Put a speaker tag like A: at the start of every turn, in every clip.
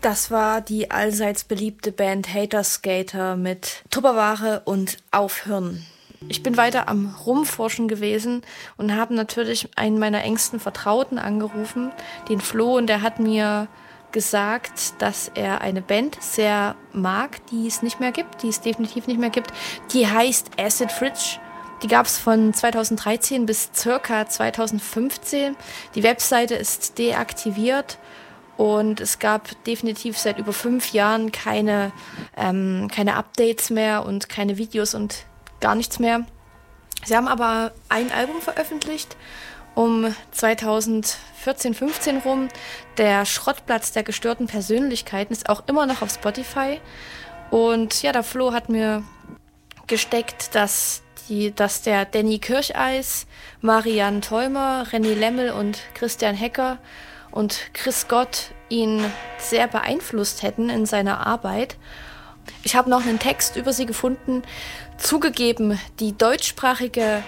A: Das war die allseits beliebte Band Hater Skater mit Tupperware und Aufhören. Ich bin weiter am Rumforschen gewesen und habe natürlich einen meiner engsten Vertrauten angerufen, den Flo, und der hat mir gesagt, dass er eine Band sehr mag, die es nicht mehr gibt, die es definitiv nicht mehr gibt. Die heißt Acid Fridge. Die gab es von 2013 bis circa 2015. Die Webseite ist deaktiviert. Und es gab definitiv seit über 5 Jahren keine Updates mehr und keine Videos und gar nichts mehr. Sie haben aber ein Album veröffentlicht um 2014, 15 rum. Der Schrottplatz der gestörten Persönlichkeiten ist auch immer noch auf Spotify. Und ja, der Flo hat mir gesteckt, dass der Danny Kircheis, Marianne Theumer, René Lemmel und Christian Hecker und Chris Gott ihn sehr beeinflusst hätten in seiner Arbeit. Ich habe noch einen Text über sie gefunden. Zugegeben, die deutschsprachige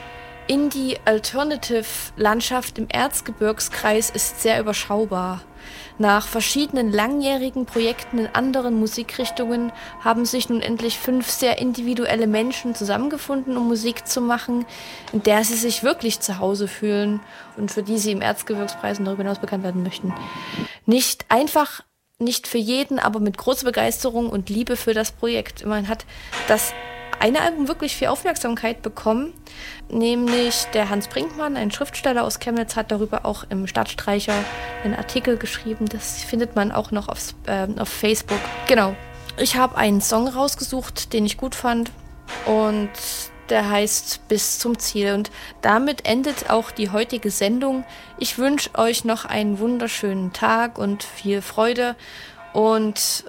A: Indie-Alternative-Landschaft im Erzgebirgskreis ist sehr überschaubar. Nach verschiedenen langjährigen Projekten in anderen Musikrichtungen haben sich nun endlich 5 sehr individuelle Menschen zusammengefunden, um Musik zu machen, in der sie sich wirklich zu Hause fühlen und für die sie im Erzgebirgskreis und darüber hinaus bekannt werden möchten. Nicht für jeden, aber mit großer Begeisterung und Liebe für das Projekt. Man hat das eine Album wirklich viel Aufmerksamkeit bekommen, nämlich der Hans Brinkmann, ein Schriftsteller aus Chemnitz, hat darüber auch im Stadtstreicher einen Artikel geschrieben. Das findet man auch noch auf Facebook. Genau. Ich habe einen Song rausgesucht, den ich gut fand, und der heißt Bis zum Ziel. Und damit endet auch die heutige Sendung. Ich wünsche euch noch einen wunderschönen Tag und viel Freude und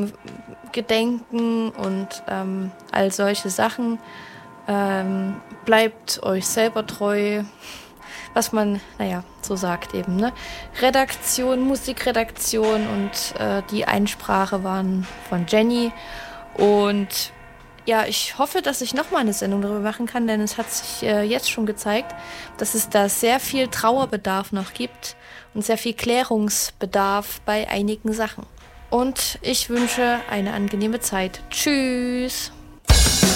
A: Gedenken und all solche Sachen. Bleibt euch selber treu, was man, so sagt eben, ne? Musikredaktion und die Einsprache waren von Jenny. Und ja, ich hoffe, dass ich nochmal eine Sendung darüber machen kann, denn es hat sich jetzt schon gezeigt, dass es da sehr viel Trauerbedarf noch gibt und sehr viel Klärungsbedarf bei einigen Sachen. Und ich wünsche eine angenehme Zeit. Tschüss!